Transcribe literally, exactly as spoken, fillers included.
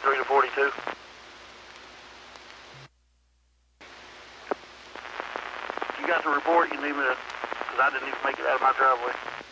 three to forty-two. You got the report? You need me to, because I didn't even make it out of my driveway.